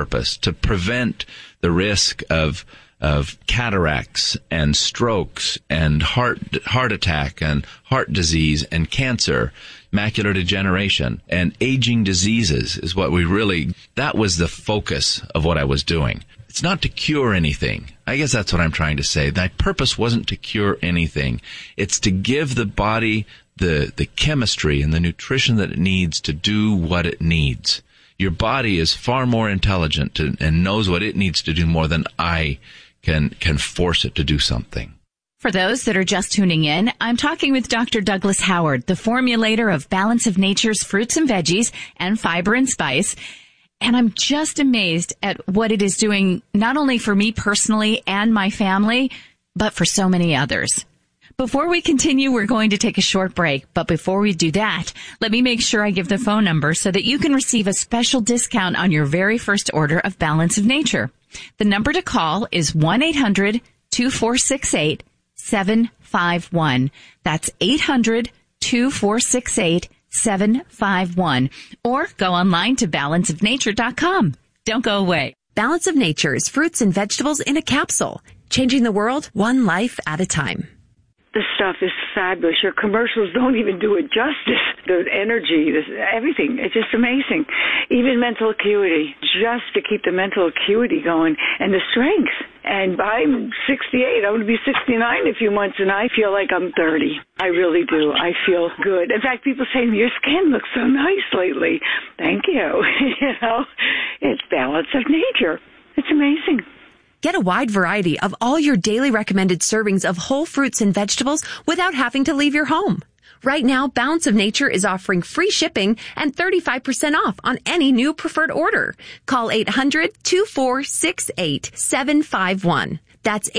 purpose, to prevent the risk of cataracts and strokes and heart attack and heart disease and cancer, macular degeneration and aging diseases is what that was the focus of what I was doing. It's not to cure anything. I guess that's what I'm trying to say. My purpose wasn't to cure anything. It's to give the body the chemistry and the nutrition that it needs to do what it needs. Your body is far more intelligent and knows what it needs to do more than I can force it to do something. For those that are just tuning in, I'm talking with Dr. Douglas Howard, the formulator of Balance of Nature's fruits and veggies and fiber and spice. And I'm just amazed at what it is doing, not only for me personally and my family, but for so many others. Before we continue, we're going to take a short break. But before we do that, let me make sure I give the phone number so that you can receive a special discount on your very first order of Balance of Nature. The number to call is 1-800-2468-751. That's 800-2468-751. Or go online to balanceofnature.com. Don't go away. Balance of Nature's fruits and vegetables in a capsule, changing the world one life at a time. The stuff is fabulous. Your commercials don't even do it justice. The energy, everything. It's just amazing. Even mental acuity, just to keep the mental acuity going and the strength. And I'm 68. I'm going to be 69 in a few months, and I feel like I'm 30. I really do. I feel good. In fact, people say, your skin looks so nice lately. Thank you. It's Balance of Nature. It's amazing. Get a wide variety of all your daily recommended servings of whole fruits and vegetables without having to leave your home. Right now, Balance of Nature is offering free shipping and 35% off on any new preferred order. Call 800-2468-751. That's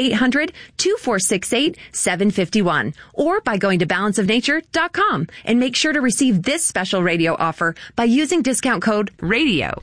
800-2468-751. Or by going to balanceofnature.com and make sure to receive this special radio offer by using discount code RADIO.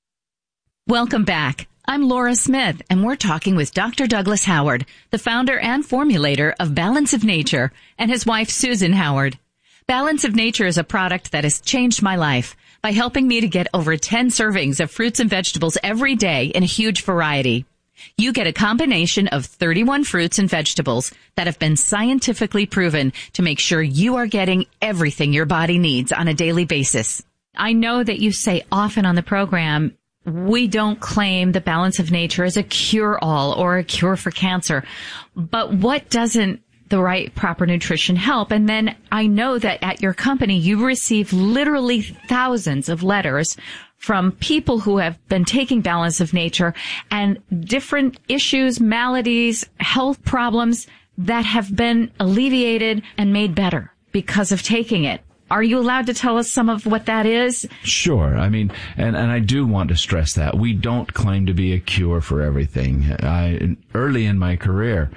Welcome back. I'm Laura Smith, and we're talking with Dr. Douglas Howard, the founder and formulator of Balance of Nature, and his wife, Susan Howard. Balance of Nature is a product that has changed my life by helping me to get over 10 servings of fruits and vegetables every day in a huge variety. You get a combination of 31 fruits and vegetables that have been scientifically proven to make sure you are getting everything your body needs on a daily basis. I know that you say often on the program, we don't claim the Balance of Nature as a cure-all or a cure for cancer. But what doesn't the right proper nutrition help? And then I know that at your company, you receive literally thousands of letters from people who have been taking Balance of Nature and different issues, maladies, health problems that have been alleviated and made better because of taking it. Are you allowed to tell us some of what that is? Sure. I mean, and I do want to stress that. We don't claim to be a cure for everything. Early in my career,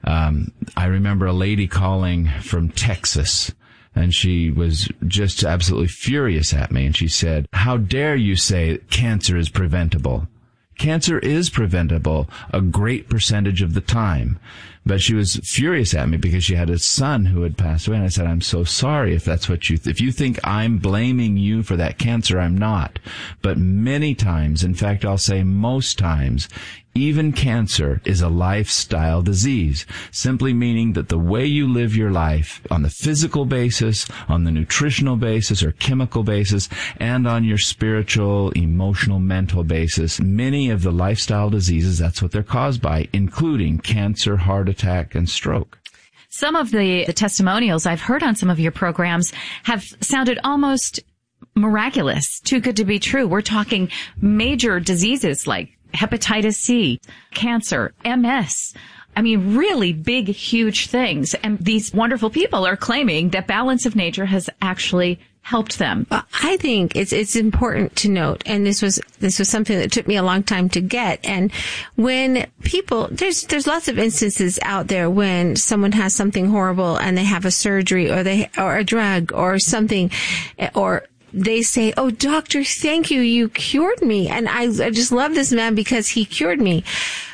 I remember a lady calling from Texas, and she was just absolutely furious at me. And she said, "How dare you say cancer is preventable?" Cancer is preventable a great percentage of the time. But she was furious at me because she had a son who had passed away. And I said, "I'm so sorry if that's what if you think I'm blaming you for that cancer, I'm not." But many times, in fact, I'll say most times, even cancer is a lifestyle disease, simply meaning that the way you live your life on the physical basis, on the nutritional basis or chemical basis, and on your spiritual, emotional, mental basis, many of the lifestyle diseases, that's what they're caused by, including cancer, heart attack, and stroke. Some of the testimonials I've heard on some of your programs have sounded almost miraculous, too good to be true. We're talking major diseases like hepatitis C, cancer, MS. I mean, really big, huge things. And these wonderful people are claiming that Balance of Nature has actually helped them. Well, I think it's important to note, and this was something that took me a long time to get. And when people, there's lots of instances out there when someone has something horrible and they have a surgery or a drug or something, or they say, "Oh, doctor, thank you. You cured me." And I just love this man because he cured me.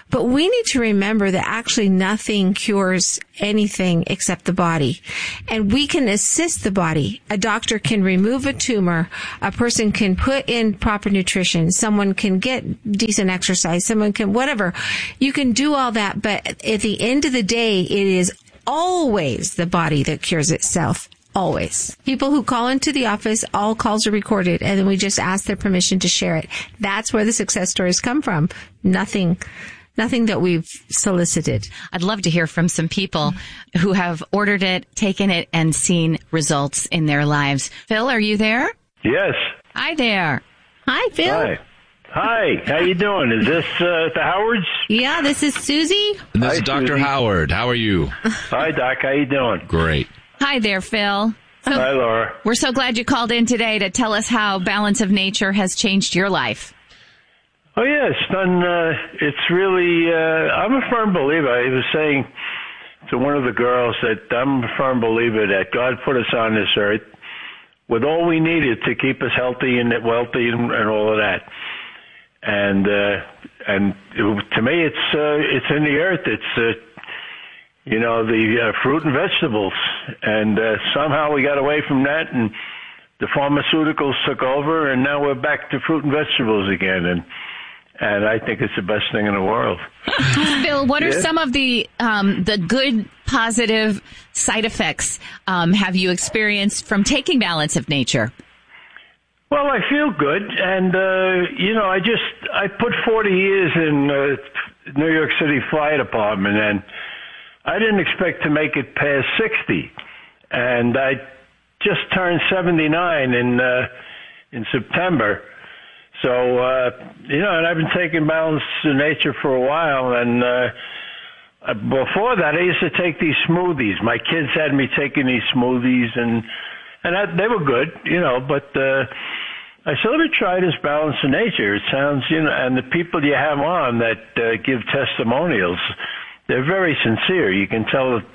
But we need to remember that actually nothing cures anything except the body. And we can assist the body. A doctor can remove a tumor. A person can put in proper nutrition. Someone can get decent exercise. Someone can, whatever. You can do all that. But at the end of the day, it is always the body that cures itself. Always. People who call into the office, all calls are recorded, and then we just ask their permission to share it. That's where the success stories come from. Nothing that we've solicited. I'd love to hear from some people who have ordered it, taken it, and seen results in their lives. Phil, are you there? Yes. Hi there. Hi, Phil. Hi. How you doing? Is this the Howards? Yeah, this is Susie. And this Hi, is Dr. Susie. Howard. How are you? Hi, Doc. How you doing? Great. Hi there, Phil. Hi, Laura. We're so glad you called in today to tell us how Balance of Nature has changed your life. Oh, yeah, it's done. It's really, I'm a firm believer. I was saying to one of the girls that I'm a firm believer that God put us on this earth with all we needed to keep us healthy and wealthy and all of that. And to me, it's in the earth. It's, the fruit and vegetables. And somehow we got away from that, and the pharmaceuticals took over, and now we're back to fruit and vegetables again. And I think it's the best thing in the world. Phil, what are some of the good, positive side effects have you experienced from taking Balance of Nature? Well, I feel good, and I put 40 years in New York City Fire Department, and I didn't expect to make it past 60, and I just turned 79 in September. So, and I've been taking Balance of Nature for a while, and before that, I used to take these smoothies. My kids had me taking these smoothies, and they were good, but I said, let me try this Balance of Nature. It sounds, and the people you have on that give testimonials, they're very sincere. You can tell that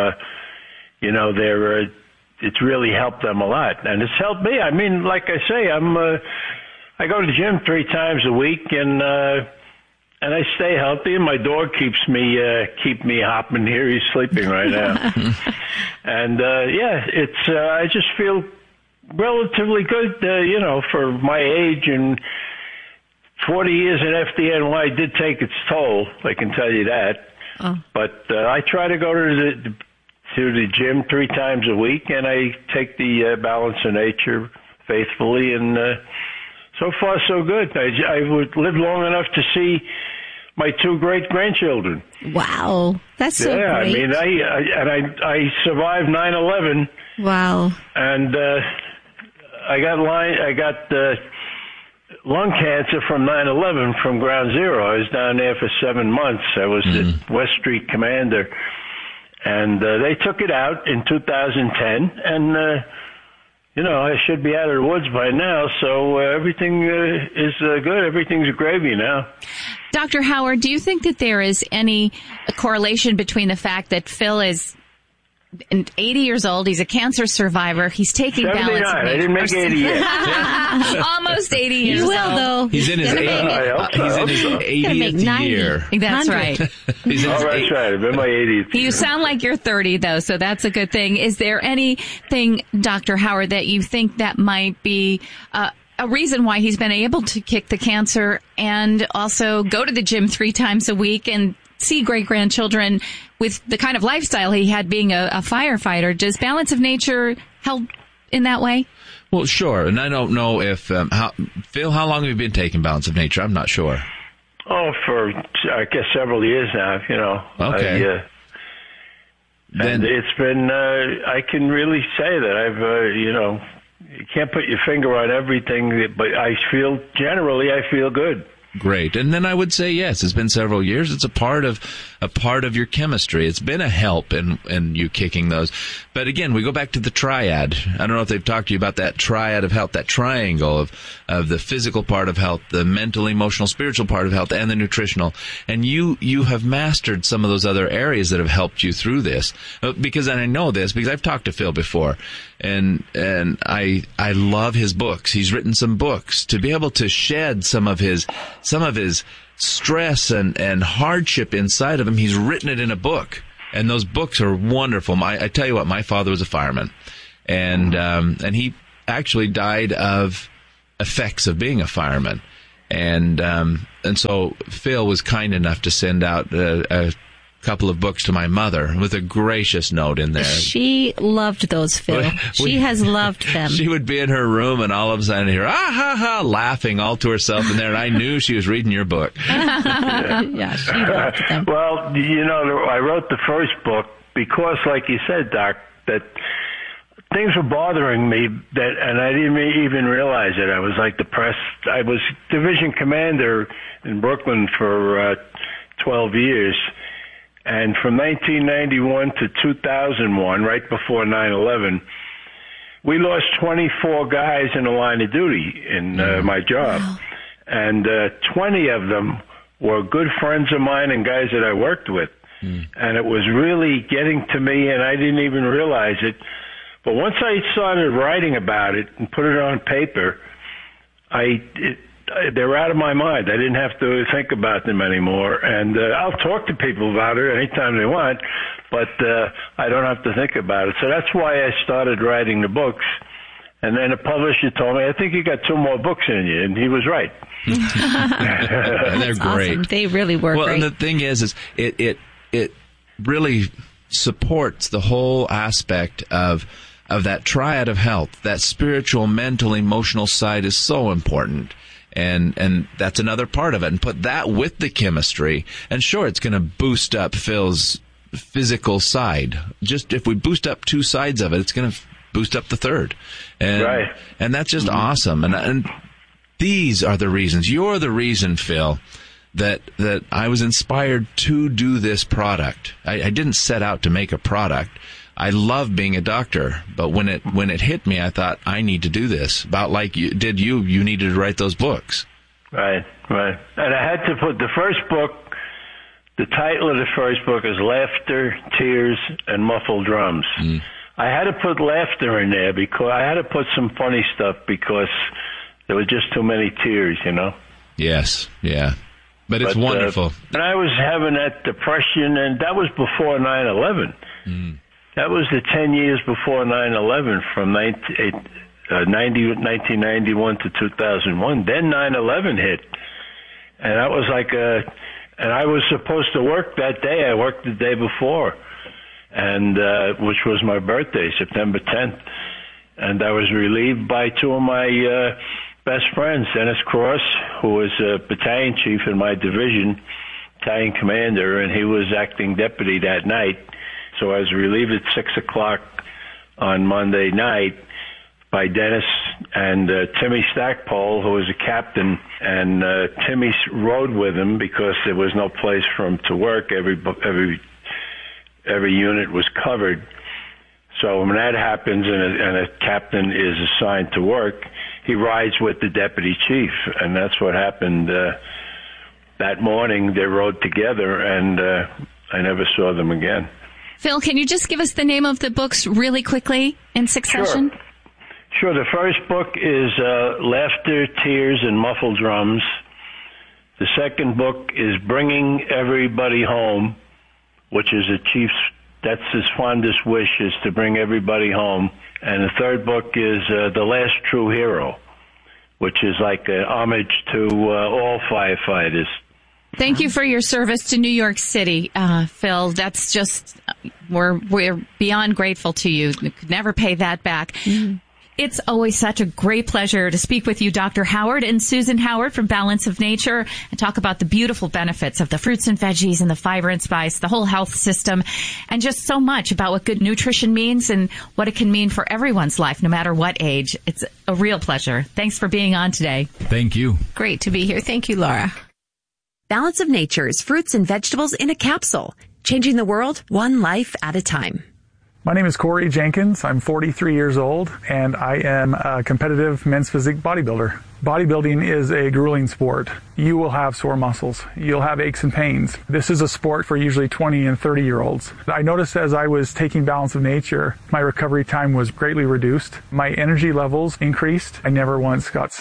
it's really helped them a lot, and it's helped me. I mean, like I say, I go to the gym 3 times a week, and I stay healthy. And my dog keeps me hopping here. He's sleeping right now, and I just feel relatively good, for my age, and 40 years in FDNY did take its toll. I can tell you that. Oh. But I try to go to the gym 3 times a week, and I take the Balance of Nature faithfully, and so far so good. I would live long enough to see my 2 great-grandchildren. Wow, that's so great. I mean, I survived 9/11. Wow. And I got lung cancer from 9/11 from Ground Zero. I was down there for 7 months. I was the West Street commander, and they took it out in 2010. And I should be out of the woods by now. So everything is good. Everything's gravy now. Dr. Howard, do you think that there is any correlation between the fact that Phil is 80 years old, he's a cancer survivor, he's taking Balance of Nature? I didn't make 80 yet. Almost 80 years old. You will, though. He's in his 80th year. That's right. He's in that's right. I've been my 80th. You sound like you're 30, though, so that's a good thing. Is there anything, Dr. Howard, that you think that might be a reason why he's been able to kick the cancer and also go to the gym 3 times a week and see great-grandchildren with the kind of lifestyle he had being a firefighter? Does Balance of Nature help in that way? Well, sure. And I don't know if, Phil, how long have you been taking Balance of Nature? I'm not sure. Oh, for, I guess, several years now, Okay. And it's been, I can really say that I've, you can't put your finger on everything, but I feel good. Great. And then I would say, yes, it's been several years. It's a part of your chemistry. It's been a help in you kicking those. But again, we go back to the triad. I don't know if they've talked to you about that triad of health, that triangle of the physical part of health, the mental, emotional, spiritual part of health, and the nutritional. And you have mastered some of those other areas that have helped you through this. Because, and I know this because I've talked to Phil before, and I love his books. He's written some books. To be able to shed some of his some of his stress and hardship inside of him, he's written it in a book. And those books are wonderful. I tell you what, my father was a fireman, and he actually died of effects of being a fireman. And so Phil was kind enough to send out a couple of books to my mother with a gracious note in there. She loved those, Phil. She has loved them. She would be in her room and all of a sudden hear, ah, ha, ha, laughing all to herself in there, and I knew she was reading your book. Yeah, she loved them. Well, I wrote the first book because, like you said, Doc, that things were bothering me and I didn't even realize it. I was like depressed. I was division commander in Brooklyn for 12 years. And from 1991 to 2001, right before 9/11, we lost 24 guys in the line of duty in my job. Wow. And 20 of them were good friends of mine and guys that I worked with. And it was really getting to me, and I didn't even realize it. But once I started writing about it and put it on paper, they were out of my mind. I didn't have to think about them anymore. And I'll talk to people about it anytime they want, but I don't have to think about it. So that's why I started writing the books. And then the publisher told me, I think you got 2 more books in you. And he was right. And they're great. Awesome. They really were great. Well, and the thing is it really supports the whole aspect of that triad of health. That spiritual, mental, emotional side is so important. And that's another part of it. And put that with the chemistry. And sure, it's going to boost up Phil's physical side. Just if we boost up 2 sides of it, it's going to boost up the third. And, right. And that's just awesome. And these are the reasons. You're the reason, Phil, that I was inspired to do this product. I didn't set out to make a product. I love being a doctor, but when it hit me, I thought, I need to do this. About like you needed to write those books. Right. And I had to put the first book, the title of the first book is Laughter, Tears, and Muffled Drums. I had to put laughter in there because I had to put some funny stuff because there were just too many tears, Yes, yeah. But it's wonderful. And I was having that depression, and that was before 9/11. That was the 10 years before 9/11, from 1991 to 2001. Then 9/11 hit, and that was like and I was supposed to work that day. I worked the day before, and which was my birthday, September 10th. And I was relieved by 2 of my best friends, Dennis Cross, who was a battalion chief in my division, battalion commander, and he was acting deputy that night. So I was relieved at 6 o'clock on Monday night by Dennis and Timmy Stackpole, who was a captain. And Timmy rode with him because there was no place for him to work. Every unit was covered. So when that happens and a captain is assigned to work, he rides with the deputy chief. And that's what happened that morning. They rode together, and I never saw them again. Phil, can you just give us the name of the books really quickly in succession? Sure. The first book is Laughter, Tears, and Muffled Drums. The second book is Bringing Everybody Home, which is that's his fondest wish, is to bring everybody home. And the third book is The Last True Hero, which is like an homage to all firefighters. Thank you for your service to New York City, Phil. That's just, we're beyond grateful to you. We could never pay that back. It's always such a great pleasure to speak with you, Dr. Howard and Susan Howard from Balance of Nature, and talk about the beautiful benefits of the fruits and veggies and the fiber and spice, the whole health system, and just so much about what good nutrition means and what it can mean for everyone's life, no matter what age. It's a real pleasure. Thanks for being on today. Thank you. Great to be here. Thank you, Laura. Balance of Nature's fruits and vegetables in a capsule, changing the world one life at a time. My name is Corey Jenkins. I'm 43 years old, and I am a competitive men's physique bodybuilder. Bodybuilding is a grueling sport. You will have sore muscles. You'll have aches and pains. This is a sport for usually 20 and 30-year-olds. I noticed as I was taking Balance of Nature, my recovery time was greatly reduced. My energy levels increased. I never once got sick.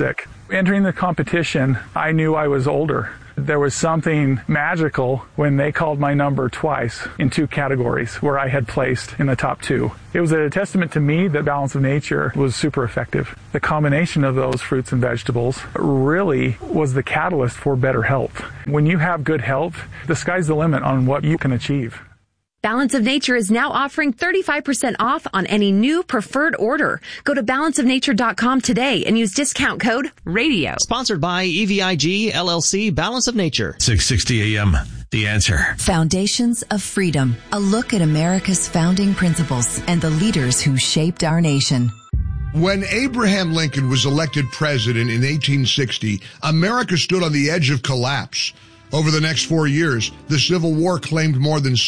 Entering the competition, I knew I was older. There was something magical when they called my number twice in 2 categories where I had placed in the top 2. It was a testament to me that Balance of Nature was super effective. The combination of those fruits and vegetables really was the catalyst for better health. When you have good health, the sky's the limit on what you can achieve. Balance of Nature is now offering 35% off on any new preferred order. Go to balanceofnature.com today and use discount code RADIO. Sponsored by EVIG, LLC, Balance of Nature. 660 AM, The Answer. Foundations of Freedom, a look at America's founding principles and the leaders who shaped our nation. When Abraham Lincoln was elected president in 1860, America stood on the edge of collapse. Over the next 4 years, the Civil War claimed more than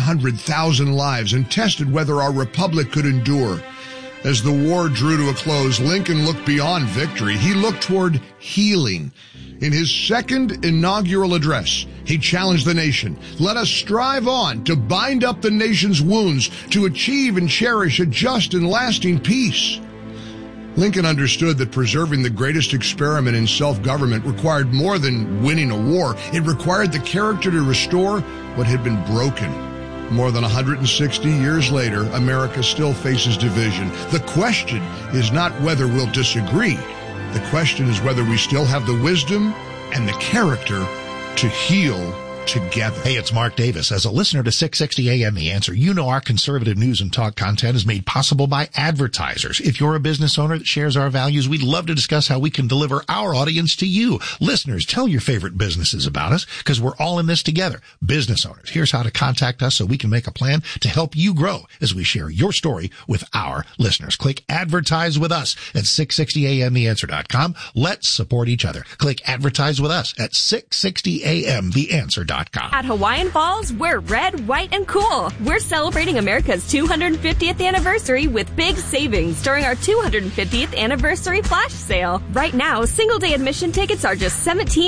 700,000 lives and tested whether our republic could endure. As the war drew to a close, Lincoln looked beyond victory. He looked toward healing. In his second inaugural address, he challenged the nation. Let us strive on to bind up the nation's wounds, to achieve and cherish a just and lasting peace. Lincoln understood that preserving the greatest experiment in self-government required more than winning a war. It required the character to restore what had been broken. More than 160 years later, America still faces division. The question is not whether we'll disagree. The question is whether we still have the wisdom and the character to heal together. Hey, it's Mark Davis. As a listener to 660 AM The Answer, you know our conservative news and talk content is made possible by advertisers. If you're a business owner that shares our values, we'd love to discuss how we can deliver our audience to you. Listeners, tell your favorite businesses about us because we're all in this together. Business owners, here's how to contact us so we can make a plan to help you grow as we share your story with our listeners. Click Advertise with Us at 660amtheanswer.com. Let's support each other. Click Advertise with Us at 660amtheanswer.com. At Hawaiian Falls, we're red, white, and cool. We're celebrating America's 250th anniversary with big savings during our 250th anniversary flash sale. Right now, single-day admission tickets are just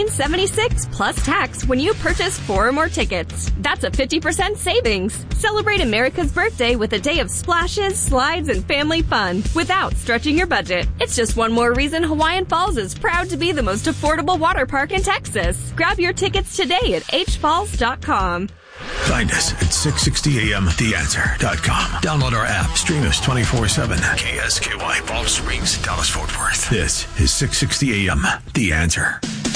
$17.76 plus tax when you purchase 4 or more tickets. That's a 50% savings. Celebrate America's birthday with a day of splashes, slides, and family fun without stretching your budget. It's just one more reason Hawaiian Falls is proud to be the most affordable water park in Texas. Grab your tickets today at hfalls.com. Find us at 660amtheanswer.com. Download our app. Stream us 24/7. KSKY, Palm Springs, Dallas, Fort Worth. This is 660 AM, The Answer.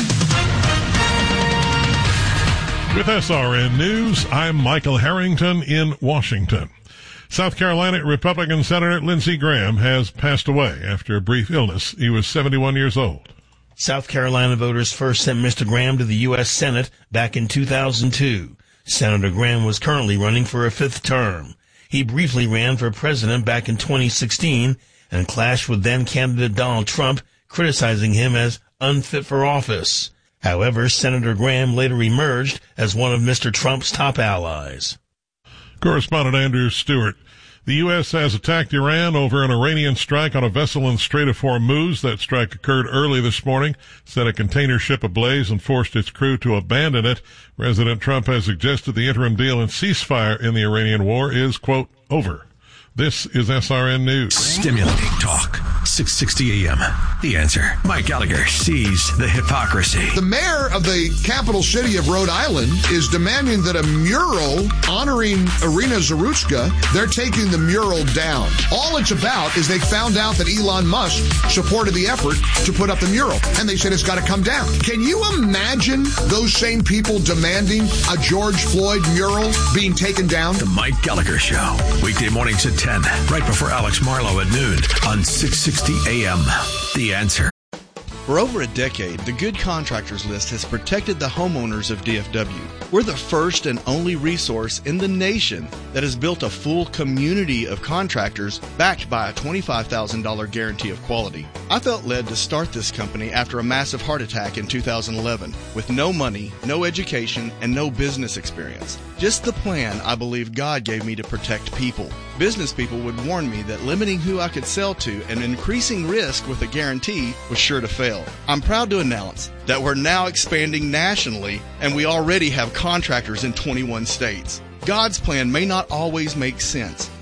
With SRN News, I'm Michael Harrington in Washington. South Carolina Republican Senator Lindsey Graham has passed away after a brief illness. He was 71 years old. South Carolina voters first sent Mr. Graham to the U.S. Senate back in 2002. Senator Graham was currently running for a 5th term. He briefly ran for president back in 2016 and clashed with then-candidate Donald Trump, criticizing him as unfit for office. However, Senator Graham later emerged as one of Mr. Trump's top allies. Correspondent Andrew Stewart. The U.S. has attacked Iran over an Iranian strike on a vessel in Strait of Hormuz. That strike occurred early this morning, set a container ship ablaze and forced its crew to abandon it. President Trump has suggested the interim deal and ceasefire in the Iranian war is, quote, over. This is SRN News. Stimulating talk. 660 AM. The Answer. Mike Gallagher sees the hypocrisy. The mayor of the capital city of Rhode Island is demanding that a mural honoring Irina Zarutska, they're taking the mural down. All it's about is they found out that Elon Musk supported the effort to put up the mural, and they said it's got to come down. Can you imagine those same people demanding a George Floyd mural being taken down? The Mike Gallagher Show. Weekday mornings at 10, right before Alex Marlowe at noon on 660 AM. The Answer. For over a decade, the Good Contractors List has protected the homeowners of DFW. We're the first and only resource in the nation that has built a full community of contractors backed by a $25,000 guarantee of quality. I felt led to start this company after a massive heart attack in 2011 with no money, no education, and no business experience. Just the plan I believe God gave me to protect people. Business people would warn me that limiting who I could sell to and increasing risk with a guarantee was sure to fail. I'm proud to announce that we're now expanding nationally, and we already have contractors in 21 states. God's plan may not always make sense,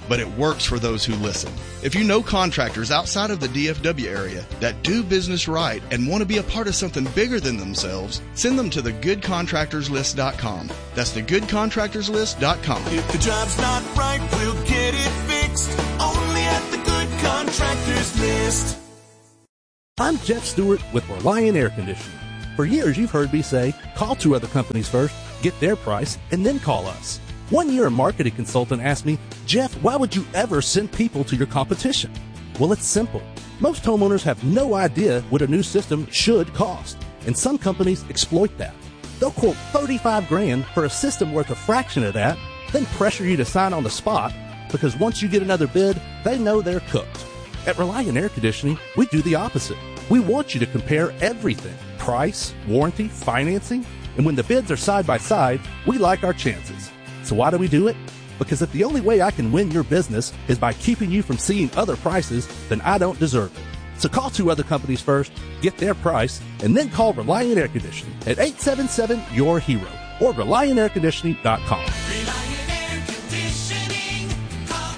but it works for those who listen. If you know contractors outside of the DFW area that do business right and want to be a part of something bigger than themselves, send them to thegoodcontractorslist.com. That's thegoodcontractorslist.com. If the job's not right, we'll get it fixed. Only at the Good Contractors List. I'm Jeff Stewart with Reliant Air Conditioning. For years, you've heard me say, call 2 other companies first, get their price, and then call us. One year, a marketing consultant asked me, Jeff, why would you ever send people to your competition? Well, it's simple. Most homeowners have no idea what a new system should cost, and some companies exploit that. They'll quote $35,000 for a system worth a fraction of that, then pressure you to sign on the spot, because once you get another bid, they know they're cooked. At Reliant Air Conditioning, we do the opposite. We want you to compare everything: price, warranty, financing, and when the bids are side by side, we like our chances. So why do we do it? Because if the only way I can win your business is by keeping you from seeing other prices, then I don't deserve it. So call 2 other companies first, get their price, and then call Reliant Air Conditioning at 877-YOUR-HERO or ReliantAirConditioning.com. Reliant Air Conditioning. Call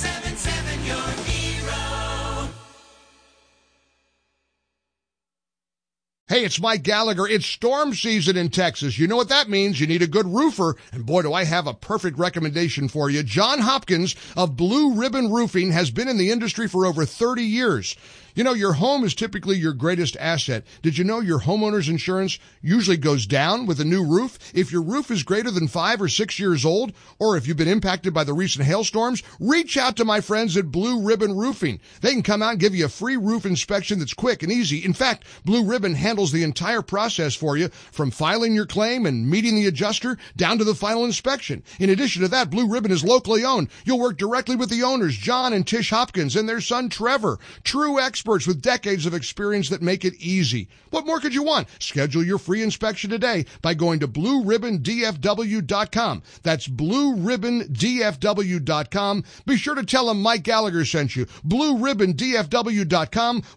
877-YOUR-HERO. Hey, it's Mike Gallagher. It's storm season in Texas. You know what that means. You need a good roofer. And boy, do I have a perfect recommendation for you. John Hopkins of Blue Ribbon Roofing has been in the industry for over 30 years. You know, your home is typically your greatest asset. Did you know your homeowner's insurance usually goes down with a new roof? If your roof is greater than 5 or 6 years old, or if you've been impacted by the recent hailstorms, reach out to my friends at Blue Ribbon Roofing. They can come out and give you a free roof inspection that's quick and easy. In fact, Blue Ribbon handles the entire process for you, from filing your claim and meeting the adjuster down to the final inspection. In addition to that, Blue Ribbon is locally owned. You'll work directly with the owners, John and Tish Hopkins, and their son Trevor, true experts with decades of experience that make it easy. What more could you want? Schedule your free inspection today by going to BlueRibbonDFW.com. That's BlueRibbonDFW.com. Be sure to tell them Mike Gallagher sent you. BlueRibbonDFW.com,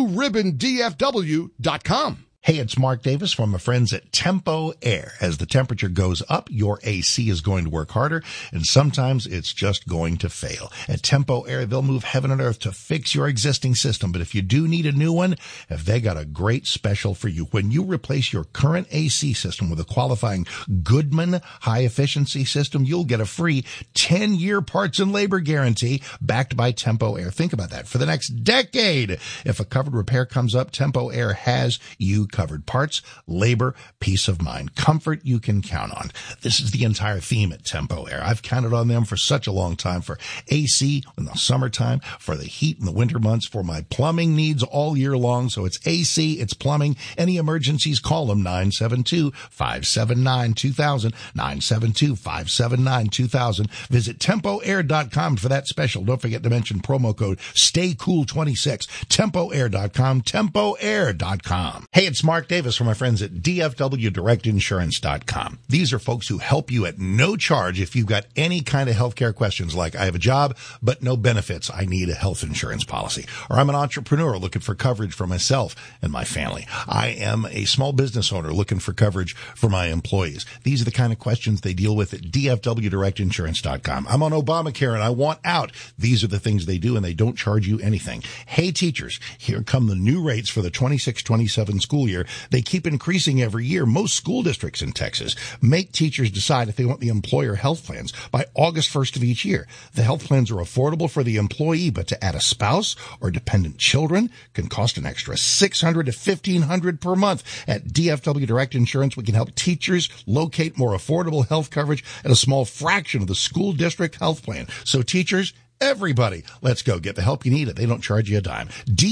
BlueRibbonDFW.com. Hey, it's Mark Davis from my friends at Tempo Air. As the temperature goes up, your AC is going to work harder, and sometimes it's just going to fail. At Tempo Air, they'll move heaven and earth to fix your existing system. But if you do need a new one, have they got a great special for you. When you replace your current AC system with a qualifying Goodman high-efficiency system, you'll get a free 10-year parts and labor guarantee backed by Tempo Air. Think about that. For the next decade, if a covered repair comes up, Tempo Air has you covered. Parts, labor, peace of mind, comfort you can count on. This is the entire theme at Tempo Air. I've counted on them for such a long time, for AC in the summertime, for the heat in the winter months, for my plumbing needs all year long. So it's AC, it's plumbing. Any emergencies, call them 972-579-2000, 972-579-2000. Visit TempoAir.com for that special. Don't forget to mention promo code STAYCOOL26. TempoAir.com, TempoAir.com. Hey, it's Mark Davis from my friends at DFWDirectInsurance.com. These are folks who help you at no charge if you've got any kind of healthcare questions, like I have a job but no benefits, I need a health insurance policy. Or I'm an entrepreneur looking for coverage for myself and my family. I am a small business owner looking for coverage for my employees. These are the kind of questions they deal with at DFWDirectInsurance.com. I'm on Obamacare and I want out. These are the things they do, and they don't charge you anything. Hey, teachers, here come the new rates for the 26-27 school year. They keep increasing every year. Most school districts in Texas make teachers decide if they want the employer health plans by August 1st of each year. The health plans are affordable for the employee, but to add a spouse or dependent children can cost an extra $600 to $1,500 per month. At DFW Direct Insurance, we can help teachers locate more affordable health coverage at a small fraction of the school district health plan. So teachers, everybody, let's go get the help you need. They don't charge you a dime.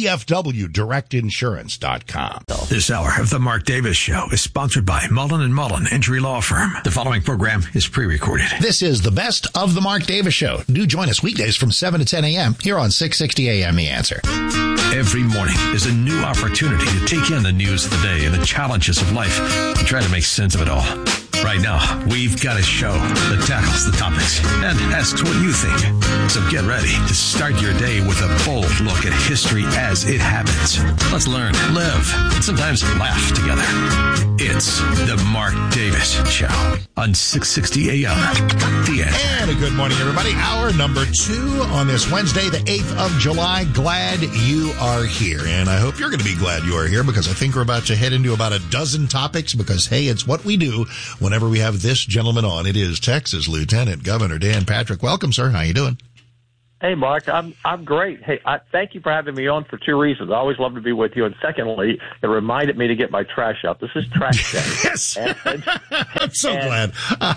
DFWDirectInsurance.com. This hour of the Mark Davis Show is sponsored by Mullen & Mullen Injury Law Firm. The following program is pre-recorded. This is the best of the Mark Davis Show. Do join us weekdays from 7 to 10 a.m. here on 660 a.m. The Answer. Every morning is a new opportunity to take in the news of the day and the challenges of life and try to make sense of it all. Right now, we've got a show that tackles the topics and asks what you think. So get ready to start your day with a bold look at history as it happens. Let's learn, live, and sometimes laugh together. It's the Mark Davis this show on 660 AM. The Answer. And a good morning, everybody. Hour number 2 on this Wednesday, the 8th of July. Glad you are here. And I hope you're going to be glad you are here, because I think we're about to head into about a dozen topics, because, hey, it's what we do whenever we have this gentleman on. It is Texas Lieutenant Governor Dan Patrick. Welcome, sir. How you doing? Hey, Mark, I'm great. Hey, thank you for having me on for 2 reasons. I always love to be with you. And secondly, it reminded me to get my trash out. This is trash day. Yes. I'm so glad.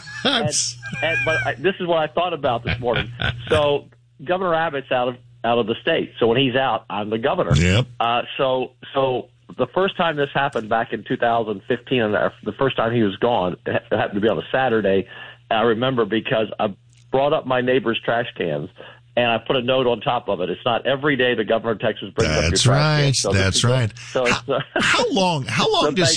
But this is what I thought about this morning. So Governor Abbott's out of the state. So when he's out, I'm the governor. Yep. So the first time this happened back in 2015, and the first time he was gone, it happened to be on a Saturday. I remember because I brought up my neighbor's trash cans, and I put a note on top of it. It's not every day the governor of Texas brings up your trash can. So that's right. How long does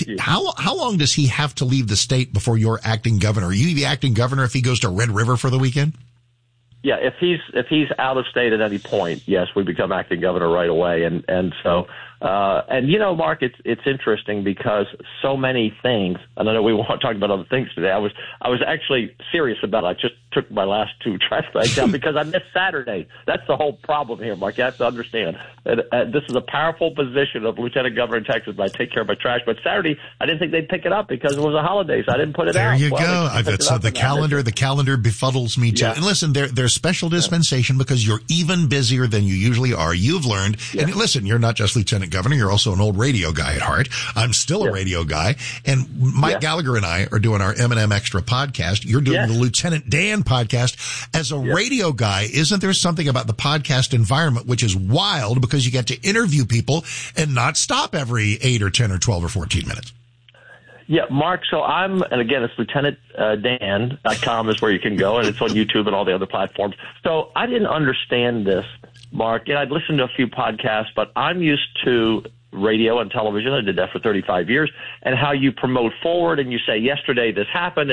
he have to leave the state before you're acting governor? Are you the acting governor if he goes to Red River for the weekend? Yeah, if he's out of state at any point, yes, we become acting governor right away. And so you know, Mark, it's interesting because so many things, and I know we won't talk about other things today. I was actually serious about it. I just took my last 2 trash bags out because I missed Saturday. That's the whole problem here, Mark. You have to understand. This is a powerful position of Lieutenant Governor in Texas, but I take care of my trash. But Saturday, I didn't think they'd pick it up because it was a holiday, so I didn't put it out. There you go. The calendar befuddles me too. Yeah. And listen, there's special dispensation because you're even busier than you usually are. You've learned. Yeah. And listen, you're not just Lieutenant Governor, you're also an old radio guy at heart. I'm still a radio guy. And Mike Gallagher and I are doing our M&M Extra podcast. You're doing the Lieutenant Dan podcast. As a radio guy, isn't there something about the podcast environment which is wild because you get to interview people and not stop every 8 or 10 or 12 or 14 minutes? Yeah, Mark, so and again, it's lieutenantdan.com is where you can go, and it's on YouTube and all the other platforms. So I didn't understand this, Mark. I'd listened to a few podcasts, but I'm used to radio and television. I did that for 35 years, and how you promote forward and you say, yesterday this happened,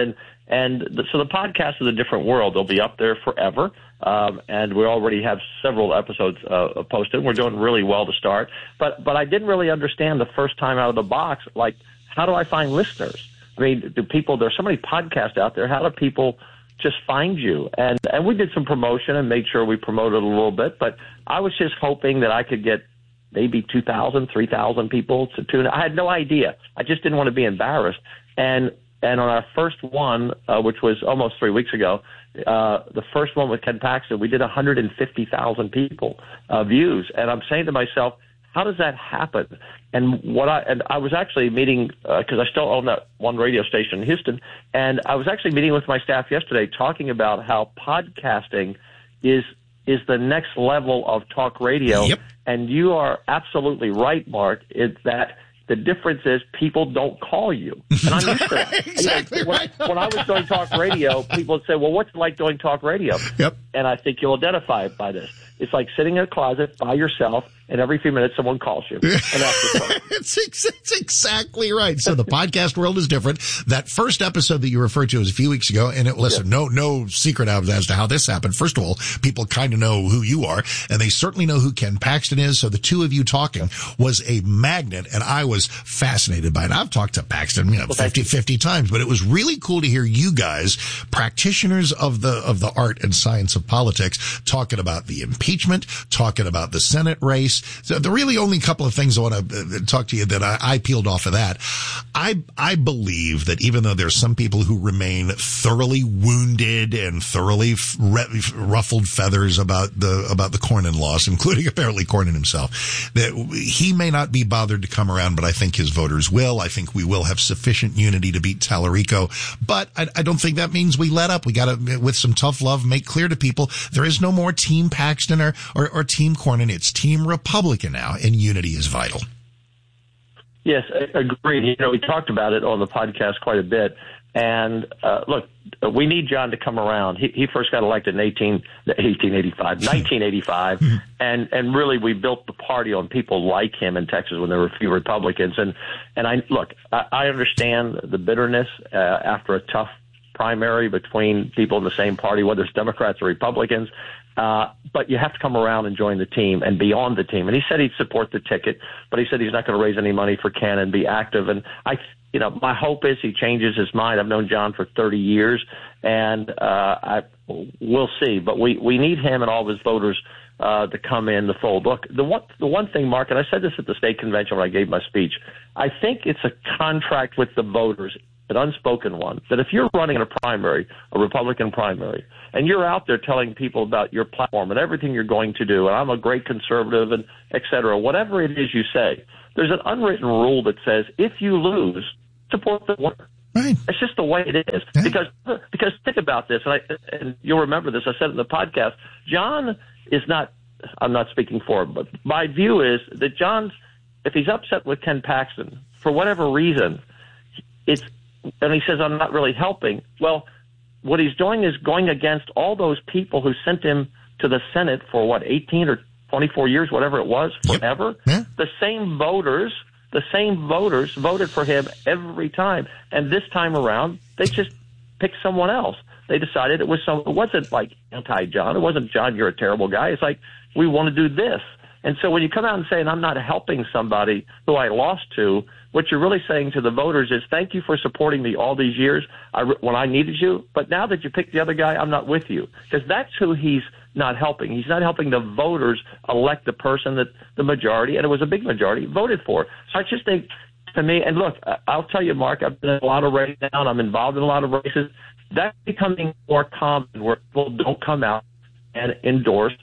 so the podcast is a different world. They'll be up there forever, and we already have several episodes posted. We're doing really well to start, but I didn't really understand the first time out of the box, like, how do I find listeners? I mean, there's so many podcasts out there. How do people just find you? And we did some promotion and made sure we promoted a little bit, but I was just hoping that I could get maybe 2,000, 3,000 people to tune in. I had no idea. I just didn't want to be embarrassed. And on our first one, which was almost 3 weeks ago, the first one with Ken Paxton, we did 150,000 people views. And I'm saying to myself, how does that happen? And I was actually meeting, because I still own that one radio station in Houston, and I was actually meeting with my staff yesterday talking about how podcasting is the next level of talk radio. Yep. And you are absolutely right, Mark. It's that the difference is people don't call you. And I'm used to that. Exactly right. When I was doing talk radio, people would say, well, what's it like doing talk radio? Yep. And I think you'll identify it by this. It's like sitting in a closet by yourself, and every few minutes someone calls you. And that's the It's exactly right. So the podcast world is different. That first episode that you referred to was a few weeks ago, and no secret as to how this happened. First of all, people kind of know who you are, and they certainly know who Ken Paxton is. So the two of you talking was a magnet, and I was fascinated by it. I've talked to Paxton 50 times, but it was really cool to hear you guys, practitioners of the art and science of politics, talking about the impeachment, talking about the Senate race. So the really only couple of things I want to talk to you that I peeled off of that. I believe that even though there's some people who remain thoroughly wounded and thoroughly ruffled feathers about the Cornyn loss, including apparently Cornyn himself, that he may not be bothered to come around, but I think his voters will. I think we will have sufficient unity to beat Tallarico, but I don't think that means we let up. We got to, with some tough love, make clear to people there is no more Team Paxton or Team Cornyn. It's Team Republican now, and unity is vital. Yes, agreed. We talked about it on the podcast quite a bit. And look, we need John to come around. He first got elected in 1985, and really we built the party on people like him in Texas when there were few Republicans. And I understand the bitterness after a tough primary between people in the same party, whether it's Democrats or Republicans. But you have to come around and join the team and be on the team. And he said he'd support the ticket, but he said he's not going to raise any money for Ken and be active. And my hope is he changes his mind. I've known John for 30 years, and we'll see. But we need him and all of his voters to come in the fold. Look, the one thing, Mark, and I said this at the state convention when I gave my speech, I think it's a contract with the voters, an unspoken one, that if you're running in a primary, a Republican primary, and you're out there telling people about your platform and everything you're going to do, and I'm a great conservative and et cetera, whatever it is you say, there's an unwritten rule that says if you lose, support the winner. Right. It's just the way it is. Yeah. Because think about this, and you'll remember this, I said it in the podcast, John is not, I'm not speaking for him, but my view is that John's, if he's upset with Ken Paxton, for whatever reason, and he says, I'm not really helping. Well, what he's doing is going against all those people who sent him to the Senate for 18 or 24 years, whatever it was, forever. Yeah. The same voters voted for him every time. And this time around, they just picked someone else. They decided it wasn't like anti-John. It wasn't, John, you're a terrible guy. It's like, we want to do this. And so when you come out and say, and I'm not helping somebody who I lost to, what you're really saying to the voters is, thank you for supporting me all these years when I needed you, but now that you picked the other guy, I'm not with you. Because that's who he's not helping. He's not helping the voters elect the person that the majority, and it was a big majority, voted for. So I just think, to me, and look, I'll tell you, Mark, I've been in a lot of races now, and I'm involved in a lot of races. That's becoming more common where people don't come out and endorse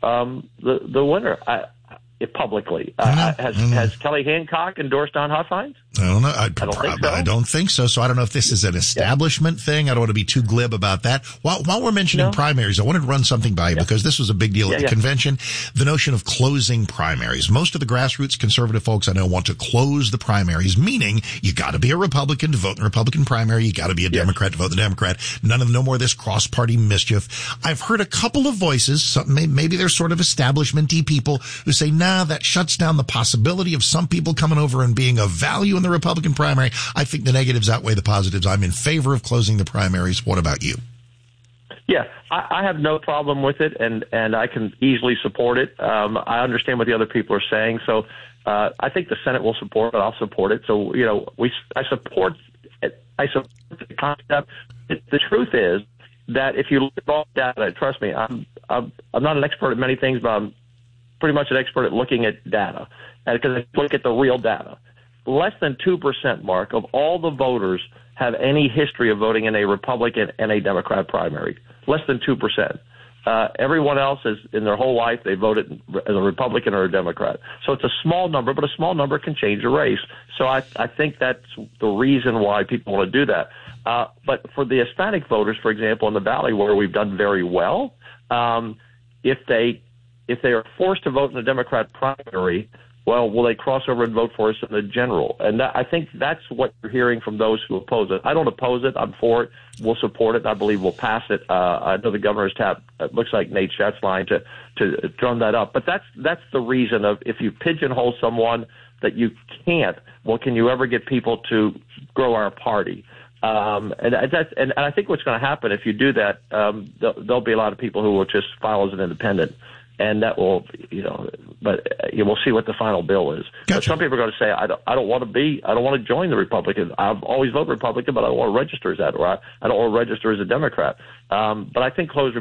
the winner publicly. Has Kelly Hancock endorsed Don Huffines? I don't know. I don't think so. So I don't know if this is an establishment thing. I don't want to be too glib about that. While we're mentioning primaries, I wanted to run something by you because this was a big deal at the convention. The notion of closing primaries. Most of the grassroots conservative folks I know want to close the primaries, meaning you got to be a Republican to vote in the Republican primary. You got to be a Democrat to vote in the Democrat. No more of this cross-party mischief. I've heard a couple of voices, maybe they're sort of establishment-y people who say, nah, that shuts down the possibility of some people coming over and being of value in the Republican primary. I think the negatives outweigh the positives. I'm in favor of closing the primaries. What about you? Yeah, I have no problem with it, and I can easily support it. I understand what the other people are saying, so I think the Senate will support it. I'll support it. So, I support it. I support the concept. The truth is that if you look at all data, trust me, I'm not an expert at many things, but I'm pretty much an expert at looking at data, because I look at the real data. Less than 2%, Mark, of all the voters have any history of voting in a Republican and a Democrat primary. Less than 2%. Everyone else is, in their whole life, they voted as a Republican or a Democrat. So it's a small number, but a small number can change a race. So I think that's the reason why people want to do that. But for the Hispanic voters, for example, in the Valley, where we've done very well, if they are forced to vote in the Democrat primary, well, will they cross over and vote for us in the general? And I think that's what you're hearing from those who oppose it. I don't oppose it. I'm for it. We'll support it. I believe we'll pass it. I know the governor's tapped. It looks like Nate Schatz's line to drum that up. But that's the reason of, if you pigeonhole someone that you can't, well, can you ever get people to grow our party? And I think what's going to happen if you do that, there'll be a lot of people who will just file as an independent. And that will, but we'll see what the final bill is. Gotcha. But some people are going to say, I don't want to join the Republican. I've always voted Republican, but I don't want to register as that, or I don't want to register as a Democrat. But I think closed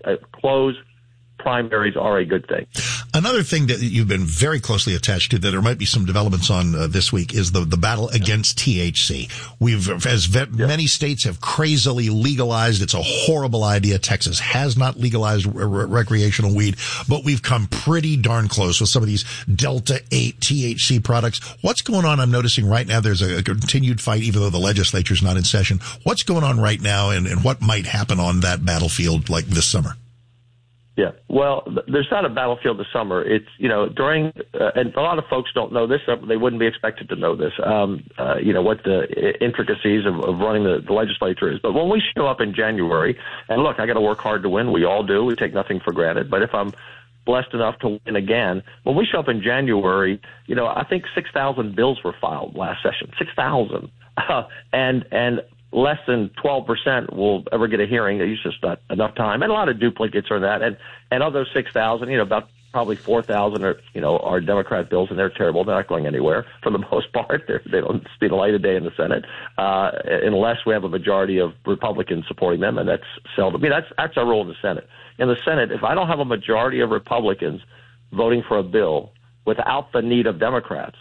primaries are a good thing. Another thing that you've been very closely attached to that there might be some developments on this week is the battle against THC. Many states have crazily legalized. It's a horrible idea. Texas has not legalized recreational weed, but we've come pretty darn close with some of these Delta 8 THC products. What's going on? I'm noticing right now there's a continued fight, even though the legislature's not in session. What's going on right now, and what might happen on that battlefield like this summer? Yeah, well, there's not a battlefield this summer. It's, during, and a lot of folks don't know this, they wouldn't be expected to know this, what the intricacies of running the legislature is. But when we show up in January, and look, I got to work hard to win. We all do. We take nothing for granted. But if I'm blessed enough to win again, when we show up in January, I think 6,000 bills were filed last session, 6,000. And less than 12% will ever get a hearing. There's just not enough time, and a lot of duplicates are that. And of those 6,000, about probably 4,000 are Democrat bills, and they're terrible. They're not going anywhere for the most part. They don't see the light of day in the Senate unless we have a majority of Republicans supporting them, and that's seldom. That's our role in the Senate. In the Senate, if I don't have a majority of Republicans voting for a bill without the need of Democrats,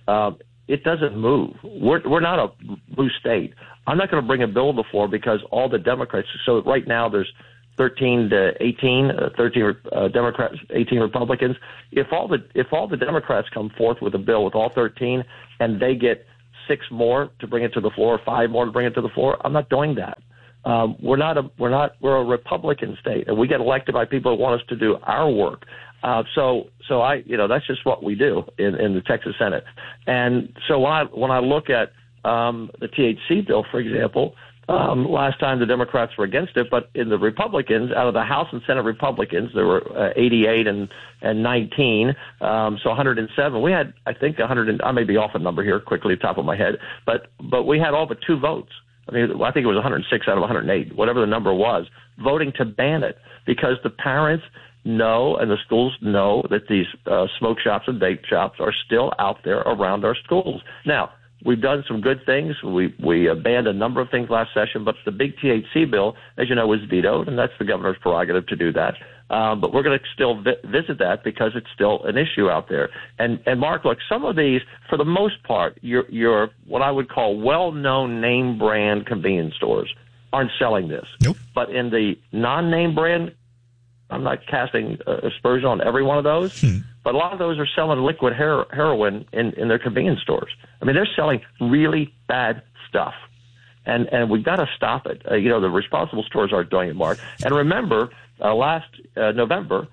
it doesn't move. We're not a blue state. I'm not going to bring a bill to the floor because all the Democrats. So right now there's 13 to 18, 13 Democrats, 18 Republicans. If all the Democrats come forth with a bill with all 13, and they get 6 more to bring it to the floor, 5 more to bring it to the floor, I'm not doing that. We're a Republican state, and we get elected by people who want us to do our work. So that's just what we do in the Texas Senate. And so when I look at the THC bill, for example, last time the Democrats were against it, but in the Republicans, out of the House and Senate Republicans, there were 88 and 19, so 107. We had, I think, 100. I may be off a number here quickly, top of my head, but we had all but 2 votes. I think it was 106 out of 108, whatever the number was, voting to ban it because the parents know and the schools know that these smoke shops and vape shops are still out there around our schools. Now, we've done some good things. We banned a number of things last session, but the big THC bill, as you know, was vetoed, and that's the governor's prerogative to do that. But we're going to still visit that because it's still an issue out there. And Mark, look, some of these, for the most part, your what I would call well-known name brand convenience stores aren't selling this. Nope. But in the non-name brand, I'm not casting aspersion on every one of those, but a lot of those are selling liquid heroin in their convenience stores. They're selling really bad stuff. And we've got to stop it. The responsible stores aren't doing it, Mark. And remember, last November,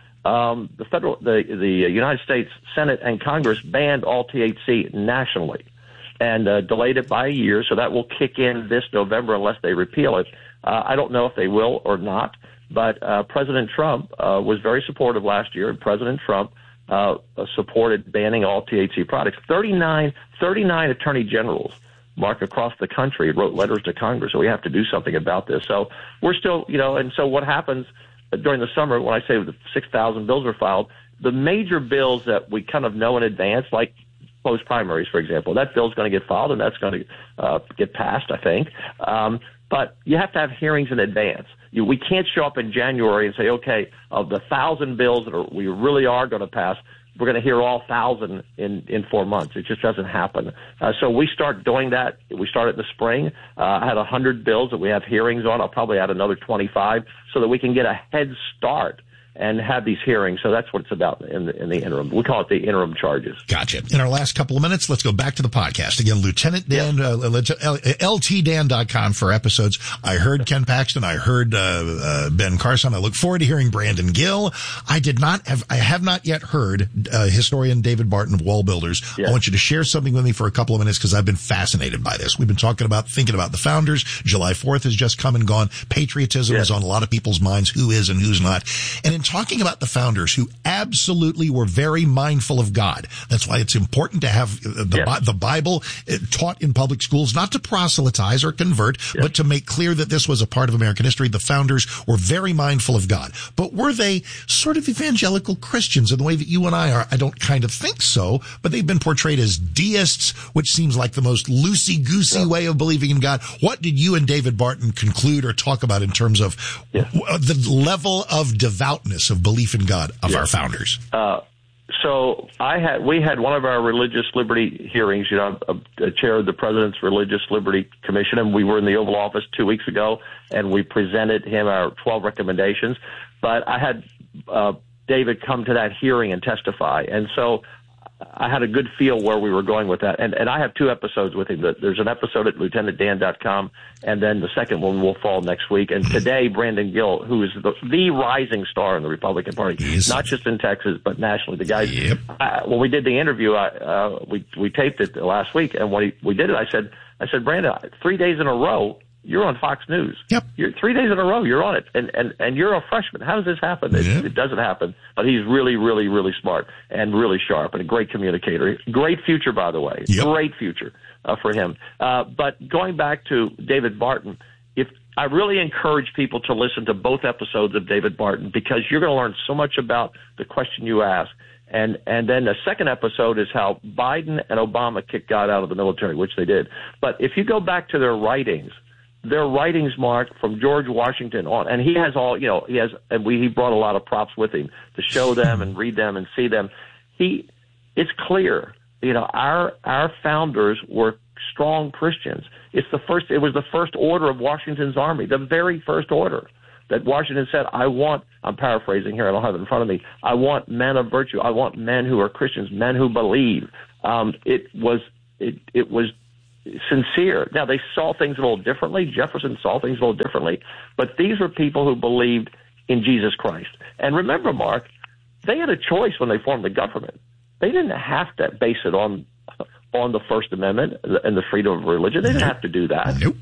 the United States Senate and Congress banned all THC nationally and delayed it by a year, so that will kick in this November unless they repeal it. I don't know if they will or not, but President Trump was very supportive last year, and President Trump supported banning all THC products. 39 attorney generals, Mark, across the country wrote letters to Congress, so we have to do something about this. So we're still, and so what happens during the summer, when I say the 6,000 bills are filed, the major bills that we kind of know in advance, like post primaries, for example, that bill's going to get filed and that's going to get passed, I think. But you have to have hearings in advance. We can't show up in January and say, okay, of the 1,000 bills that we really are going to pass, we're going to hear all 1,000 in 4 months. It just doesn't happen. So we start doing that. We started in the spring. I had 100 bills that we have hearings on. I'll probably add another 25 so that we can get a head start and have these hearings. So that's what it's about in the interim. We call it the interim charges. Gotcha. In our last couple of minutes, let's go back to the podcast. Again, Lieutenant Dan, LTDan.com for episodes. I heard Ken Paxton. I heard Ben Carson. I look forward to hearing Brandon Gill. I have not yet heard historian David Barton of Wall Builders. Yes. I want you to share something with me for a couple of minutes because I've been fascinated by this. We've been thinking about the founders. July 4th has just come and gone. Patriotism is on a lot of people's minds, who is and who's not. And in talking about the founders who absolutely were very mindful of God. That's why it's important to have the Bible taught in public schools, not to proselytize or convert, but to make clear that this was a part of American history. The founders were very mindful of God. But were they sort of evangelical Christians in the way that you and I are? I don't kind of think so, but they've been portrayed as deists, which seems like the most loosey-goosey way of believing in God. What did you and David Barton conclude or talk about in terms of the level of devoutness of belief in God of our founders? So we had one of our religious liberty hearings. I chaired the President's Religious Liberty Commission, and we were in the Oval Office 2 weeks ago, and we presented him our 12 recommendations. But I had David come to that hearing and testify, and so I had a good feel where we were going with that. And I have 2 episodes with him. There's an episode at lieutenantdan.com, and then the second one will fall next week. And today, Brandon Gill, who is the rising star in the Republican Party, not just in Texas, but nationally. The guy, when we did the interview, we taped it last week, and when we did it, I said, Brandon, 3 days in a row, you're on Fox News. Yep. You're 3 days in a row. You're on it, and you're a freshman. How does this happen? It doesn't happen. But he's really, really, really smart and really sharp and a great communicator. Great future, by the way. Great future. for him. But going back to David Barton, I really encourage people to listen to both episodes of David Barton, because you're going to learn so much about the question you ask. And then the second episode is how Biden and Obama kicked God out of the military, which they did. But if you go back to their writings, Mark, from George Washington on, and he has all, he brought a lot of props with him to show them and read them and see them. It's clear, our founders were strong Christians. It was the first order of Washington's army, the very first order that Washington said, I'm paraphrasing here, I don't have it in front of me, I want men of virtue, I want men who are Christians, men who believe. It was sincere. Now, they saw things a little differently. Jefferson saw things a little differently, but these were people who believed in Jesus Christ. And remember, Mark, they had a choice when they formed the government. They didn't have to base it on the First Amendment and the freedom of religion. They didn't have to do that. Nope.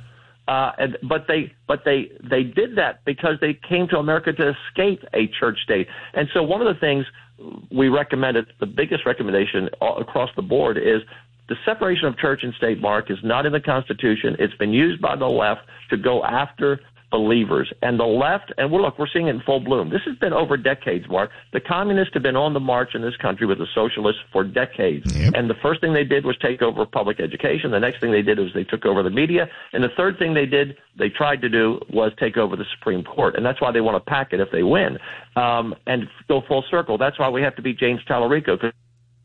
But they did that because they came to America to escape a church state. And so one of the things we recommended, the biggest recommendation across the board, is the separation of church and state, Mark, is not in the Constitution. It's been used by the left to go after believers. And the left, and we're seeing it in full bloom. This has been over decades, Mark. The communists have been on the march in this country with the socialists for decades. Yep. And the first thing they did was take over public education. The next thing they did was they took over the media. And the third thing they tried to do was take over the Supreme Court. And that's why they want to pack it if they win. And go full circle. That's why we have to beat James Tallarico, because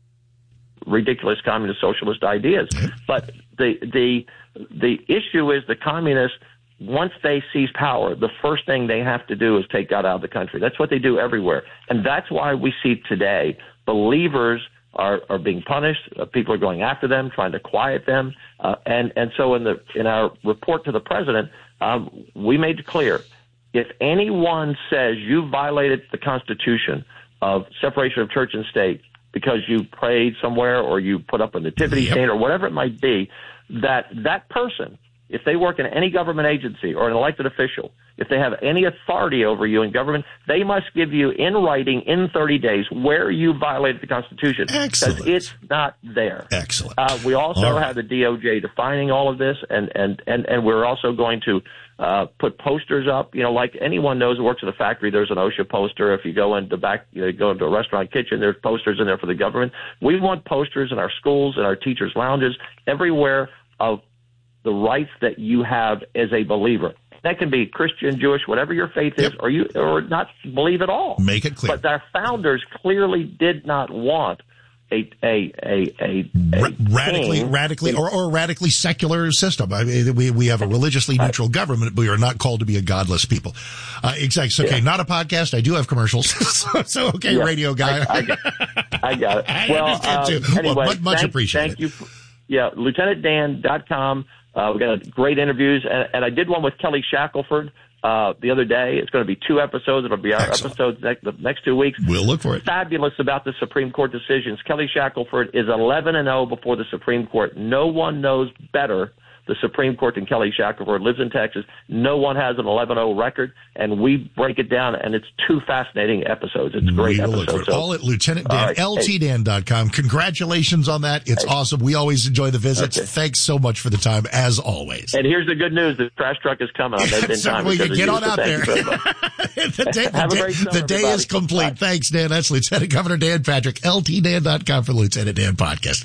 ridiculous communist socialist ideas. But the issue is the communists, once they seize power, the first thing they have to do is take God out of the country. That's what they do everywhere. And that's why we see today believers are being punished. People are going after them, trying to quiet them. And so in our report to the president, we made it clear, if anyone says you violated the Constitution of separation of church and state because you prayed somewhere or you put up a nativity stand or whatever it might be, that person, if they work in any government agency or an elected official, if they have any authority over you in government, they must give you in writing in 30 days where you violated the Constitution. Excellent. Because it's not there. Excellent. We also have the DOJ defining all of this, and we're also going to put posters up. Like anyone knows who works at a factory, there's an OSHA poster. If you go into go into a restaurant kitchen, there's posters in there for the government. We want posters in our schools and our teachers' lounges, everywhere, of the rights that you have as a believer. That can be Christian, Jewish, whatever your faith is, or not believe at all. Make it clear. But our founders clearly did not want radically secular system. I mean, we have a religiously neutral government, but we are not called to be a godless people. Exactly. So, okay, not a podcast. I do have commercials. so okay, radio guy. I got it. I understand too. Anyway, much appreciated. Thank you. LieutenantDan.com. We got great interviews, and I did one with Kelly Shackelford the other day. It's going to be 2 episodes. It'll be our episodes the next 2 weeks. We'll look for it. Fabulous about the Supreme Court decisions. Kelly Shackelford is 11-0 before the Supreme Court. No one knows better the Supreme Court than Kelly Shackelford. Lives in Texas. No one has an 11-0 record, and we break it down, and it's 2 fascinating episodes. It's great episodes. All at Lieutenant Dan, LTDan.com. Congratulations on that. It's awesome. We always enjoy the visits. Thanks so much for the time, as always. And here's the good news. The trash truck is coming. I made it in time. We can get on out there. The day is complete. Bye. Thanks, Dan. That's Lieutenant Governor Dan Patrick. LTDan.com for Lieutenant Dan Podcast.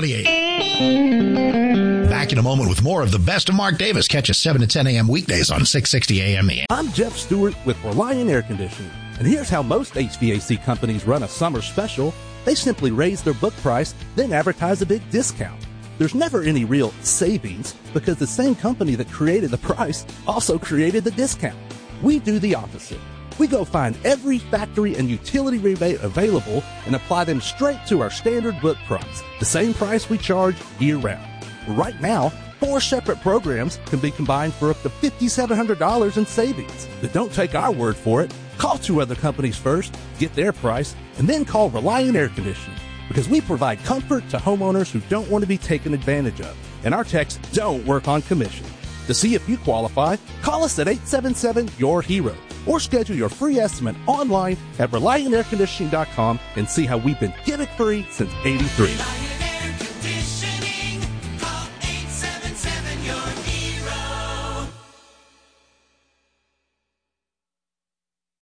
828. Back in a moment with more of the best of Mark Davis. Catch us 7 to 10 a.m. weekdays on 660 AM. I'm Jeff Stewart with Reliant Air Conditioning. And here's how most HVAC companies run a summer special. They simply raise their book price, then advertise a big discount. There's never any real savings because the same company that created the price also created the discount. We do the opposite. We go find every factory and utility rebate available and apply them straight to our standard book price, the same price we charge year-round. Right now, 4 separate programs can be combined for up to $5,700 in savings. But don't take our word for it. Call 2 other companies first, get their price, and then call Reliant Air Conditioning, because we provide comfort to homeowners who don't want to be taken advantage of. And our techs don't work on commission. To see if you qualify, call us at 877-YOUR-HERO or schedule your free estimate online at ReliantAirConditioning.com and see how we've been gimmick-free since '83.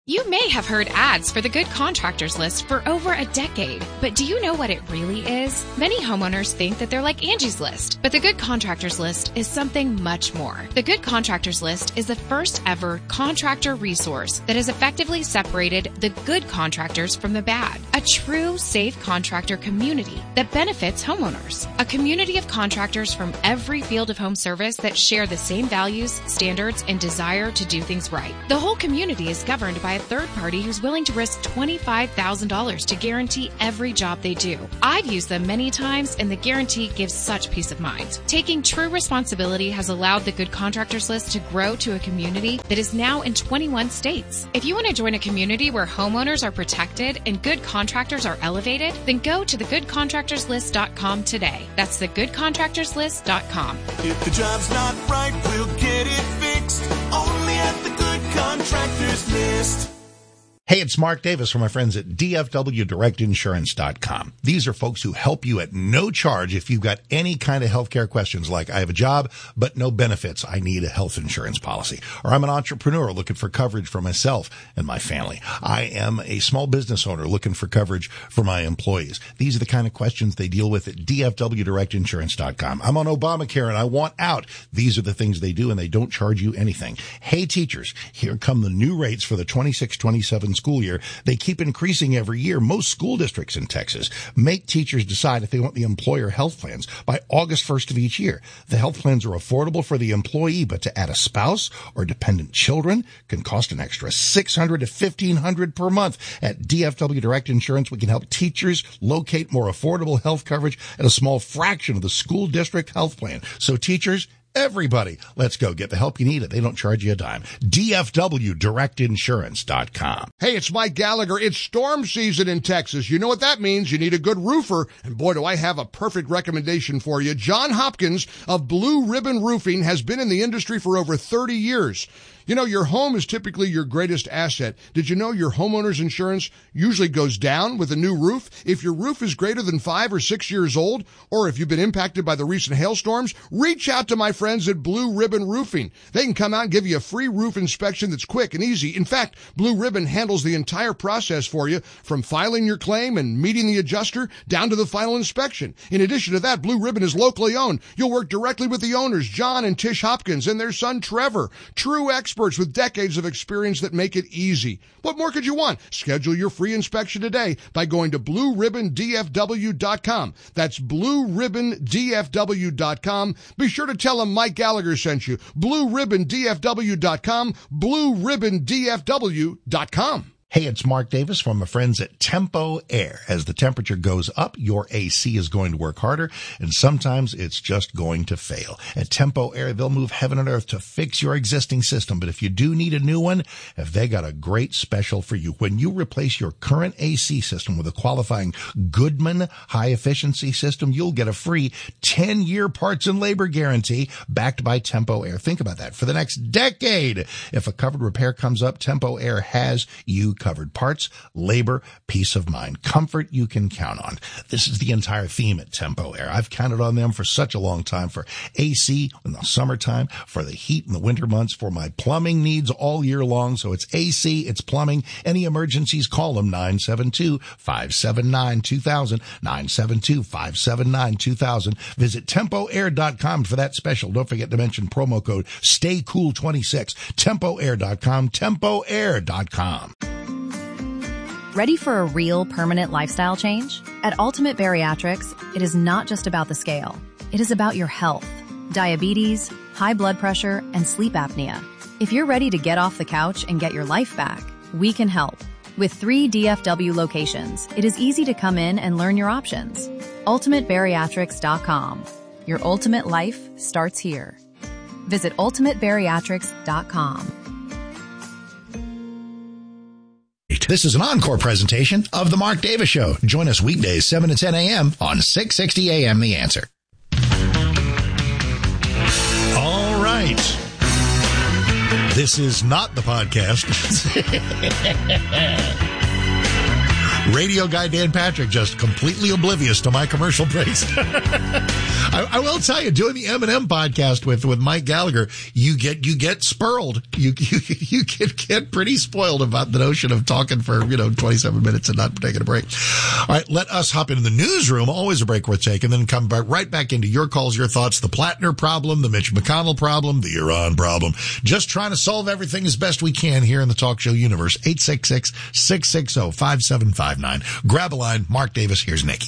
You may have heard ads for the Good Contractors List for over a decade, but do you know what it really is? Many homeowners think that they're like Angie's List, but the Good Contractors List is something much more. The Good Contractors List is the first ever contractor resource that has effectively separated the good contractors from the bad. A true safe contractor community that benefits homeowners. A community of contractors from every field of home service that share the same values, standards, and desire to do things right. The whole community is governed by a third party who's willing to risk $25,000 to guarantee every job they do. I've used them many times, and the guarantee gives such peace of mind. Taking true responsibility has allowed the Good Contractors List to grow to a community that is now in 21 states. If you want to join a community where homeowners are protected and good contractors are elevated, then go to thegoodcontractorslist.com today. That's thegoodcontractorslist.com. If the job's not right, we'll get it fixed. Only at the Good Contractors List. Hey, it's Mark Davis from my friends at DFWDirectInsurance.com. These are folks who help you at no charge if you've got any kind of healthcare questions like, I have a job, but no benefits. I need a health insurance policy. Or I'm an entrepreneur looking for coverage for myself and my family. I am a small business owner looking for coverage for my employees. These are the kind of questions they deal with at DFWDirectInsurance.com. I'm on Obamacare and I want out. These are the things they do, and they don't charge you anything. Hey, teachers, here come the new rates for the 26-27 school year. They keep increasing every year. Most school districts in Texas make teachers decide if they want the employer health plans by August 1st of each year. The health plans are affordable for the employee, but to add a spouse or dependent children can cost an extra $600 to $1,500 per month. At DFW Direct Insurance, we can help teachers locate more affordable health coverage at a small fraction of the school district health plan. So teachers, everybody, let's go get the help you need. They don't charge you a dime. DFWDirectInsurance.com. Hey, it's Mike Gallagher. It's storm season in Texas. You know what that means. You need a good roofer. And boy, do I have a perfect recommendation for you. John Hopkins of Blue Ribbon Roofing has been in the industry for over 30 years. You know, your home is typically your greatest asset. Did you know your homeowner's insurance usually goes down with a new roof? If your roof is greater than 5 or 6 years old, or if you've been impacted by the recent hailstorms, reach out to my friends at Blue Ribbon Roofing. They can come out and give you a free roof inspection that's quick and easy. In fact, Blue Ribbon handles the entire process for you, from filing your claim and meeting the adjuster down to the final inspection. In addition to that, Blue Ribbon is locally owned. You'll work directly with the owners, John and Tish Hopkins, and their son, Trevor. True experts with decades of experience that make it easy. What more could you want? Schedule your free inspection today by going to BlueRibbonDFW.com. That's BlueRibbonDFW.com. Be sure to tell them Mike Gallagher sent you. BlueRibbonDFW.com. BlueRibbonDFW.com. Hey, it's Mark Davis from my friends at Tempo Air. As the temperature goes up, your AC is going to work harder, and sometimes it's just going to fail. At Tempo Air, they'll move heaven and earth to fix your existing system. But if you do need a new one, they got a great special for you. When you replace your current AC system with a qualifying Goodman high-efficiency system, you'll get a free 10-year parts and labor guarantee backed by Tempo Air. Think about that. For the next decade, if a covered repair comes up, Tempo Air has you covered. Parts, labor, peace of mind, comfort you can count on. This is the entire theme at Tempo Air. I've counted on them for such a long time, for AC in the summertime, for the heat in the winter months, for my plumbing needs all year long. So it's AC, it's plumbing. Any emergencies, call them 972-579-2000, 972-579-2000. Visit TempoAir.com for that special. Don't forget to mention promo code STAYCOOL26. TempoAir.com, TempoAir.com. Ready for a real permanent lifestyle change? At Ultimate Bariatrics, it is not just about the scale. It is about your health, diabetes, high blood pressure, and sleep apnea. If you're ready to get off the couch and get your life back, we can help. With 3 DFW locations, it is easy to come in and learn your options. UltimateBariatrics.com. Your ultimate life starts here. Visit UltimateBariatrics.com. This is an encore presentation of The Mark Davis Show. Join us weekdays 7 to 10 a.m. on 660 a.m. The Answer. All right. This is not the podcast. Radio guy Dan Patrick just completely oblivious to my commercial breaks. I will tell you, doing the M&M podcast with Mike Gallagher, you get spurled. You get pretty spoiled about the notion of talking for 27 minutes and not taking a break. All right, let us hop into the newsroom. Always a break worth taking, then come right back into your calls, your thoughts, the Plattner problem, the Mitch McConnell problem, the Iran problem. Just trying to solve everything as best we can here in the talk show universe. 866-660-5759. Grab a line. Mark Davis. Here's Nikki.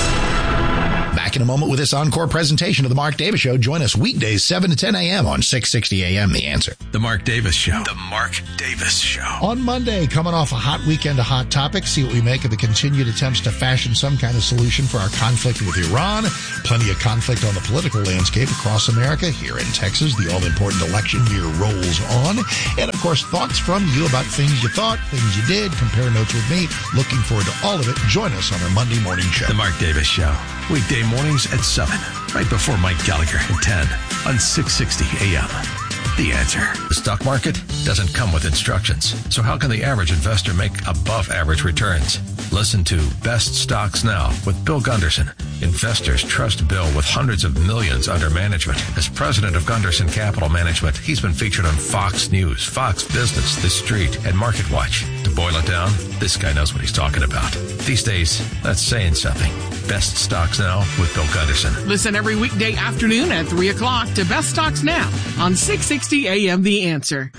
Back in a moment with this encore presentation of The Mark Davis Show. Join us weekdays 7 to 10 a.m. on 660 a.m. The Answer. The Mark Davis Show. The Mark Davis Show. On Monday, coming off a hot weekend of hot topics, see what we make of the continued attempts to fashion some kind of solution for our conflict with Iran. Plenty of conflict on the political landscape across America. Here in Texas, the all-important election year rolls on. And, of course, thoughts from you about things you thought, things you did, compare notes with me. Looking forward to all of it. Join us on our Monday morning show. The Mark Davis Show. Weekday mornings at 7, right before Mike Gallagher at 10 on 660 AM. The Answer. The stock market doesn't come with instructions. So how can the average investor make above average returns? Listen to Best Stocks Now with Bill Gunderson. Investors trust Bill with hundreds of millions under management. As president of Gunderson Capital Management, he's been featured on Fox News, Fox Business, The Street, and Market Watch. To boil it down, this guy knows what he's talking about. These days, that's saying something. Best Stocks Now with Bill Gunderson. Listen every weekday afternoon at 3 o'clock to Best Stocks Now on 660 AM The Answer.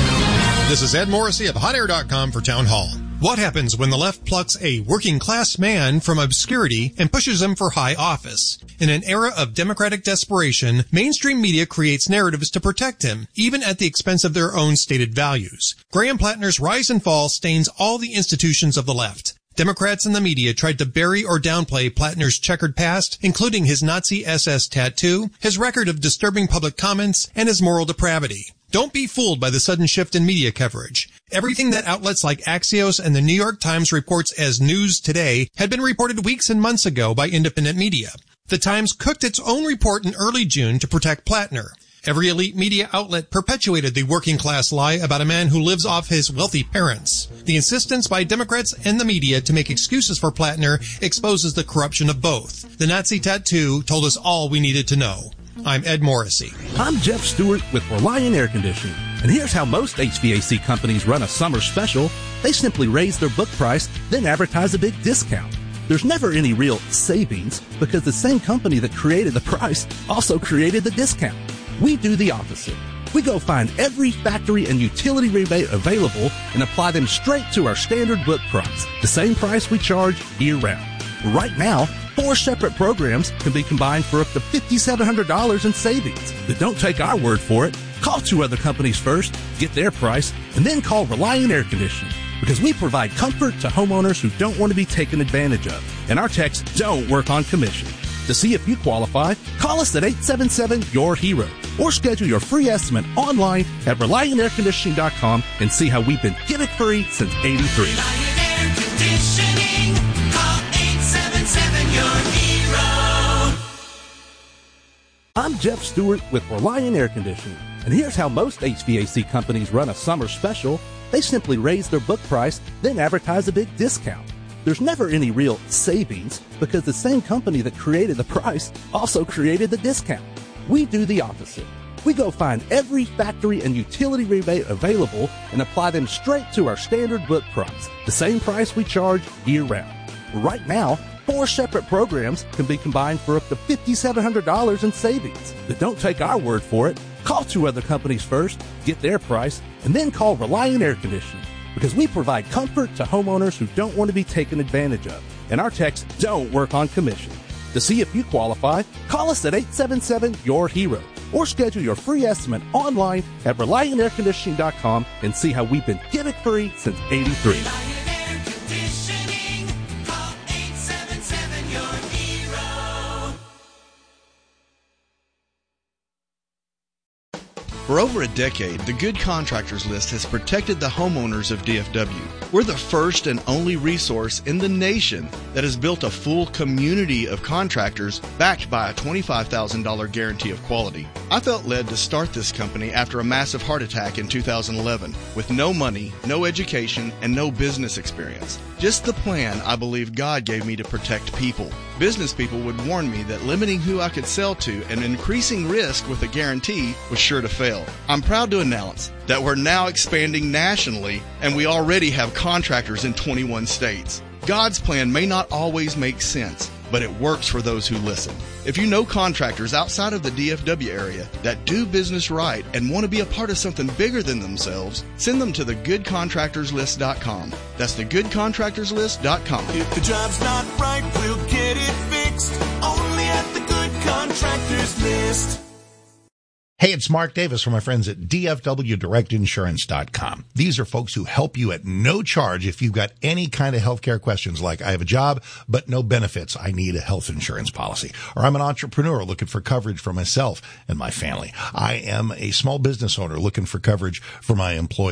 This is Ed Morrissey of HotAir.com for Town Hall. What happens when the left plucks a working-class man from obscurity and pushes him for high office? In an era of democratic desperation, mainstream media creates narratives to protect him, even at the expense of their own stated values. Graham Plattner's rise and fall stains all the institutions of the left. Democrats and the media tried to bury or downplay Plattner's checkered past, including his Nazi SS tattoo, his record of disturbing public comments, and his moral depravity. Don't be fooled by the sudden shift in media coverage. Everything that outlets like Axios and the New York Times reports as news today had been reported weeks and months ago by independent media. The Times cooked its own report in early June to protect Plattner. Every elite media outlet perpetuated the working class lie about a man who lives off his wealthy parents. The insistence by Democrats and the media to make excuses for Plattner exposes the corruption of both. The Nazi tattoo told us all we needed to know. I'm Ed Morrissey. I'm Jeff Stewart with Reliant Air Conditioning. And here's how most HVAC companies run a summer special. They simply raise their book price, then advertise a big discount. There's never any real savings because the same company that created the price also created the discount. We do the opposite. We go find every factory and utility rebate available and apply them straight to our standard book price, the same price we charge year-round. Right now, 4 separate programs can be combined for up to $5,700 in savings. But don't take our word for it. Call 2 other companies first, get their price, and then call Reliant Air Conditioning. Because we provide comfort to homeowners who don't want to be taken advantage of. And our techs don't work on commission. To see if you qualify, call us at 877-YOUR-HERO or schedule your free estimate online at ReliantAirConditioning.com and see how we've been gimmick-free since '83. Reliant Air Conditioning. Call 877-YOUR-HERO. I'm Jeff Stewart with Reliant Air Conditioning. And here's how most HVAC companies run a summer special. They simply raise their book price, then advertise a big discount. There's never any real savings because the same company that created the price also created the discount. We do the opposite. We go find every factory and utility rebate available and apply them straight to our standard book price, the same price we charge year-round. Right now, 4 separate programs can be combined for up to $5,700 in savings. But don't take our word for it. Call 2 other companies first, get their price, and then call Reliant Air Conditioning. Because we provide comfort to homeowners who don't want to be taken advantage of. And our techs don't work on commission. To see if you qualify, call us at 877-YOUR-HERO or schedule your free estimate online at ReliantAirConditioning.com and see how we've been gimmick-free since '83. For over a decade, the Good Contractors List has protected the homeowners of DFW. We're the first and only resource in the nation that has built a full community of contractors backed by a $25,000 guarantee of quality. I felt led to start this company after a massive heart attack in 2011 with no money, no education, and no business experience. Just the plan I believe God gave me to protect people. Business people would warn me that limiting who I could sell to and increasing risk with a guarantee was sure to fail. I'm proud to announce that we're now expanding nationally, and we already have contractors in 21 states. God's plan may not always make sense, but it works for those who listen. If you know contractors outside of the DFW area that do business right and want to be a part of something bigger than themselves, send them to thegoodcontractorslist.com. That's thegoodcontractorslist.com. If the job's not right, we'll get it fixed. Only at the Good Contractors List. Hey, it's Mark Davis from my friends at DFWDirectInsurance.com. These are folks who help you at no charge if you've got any kind of healthcare questions like I have a job but no benefits. I need a health insurance policy. Or I'm an entrepreneur looking for coverage for myself and my family. I am a small business owner looking for coverage for my employees.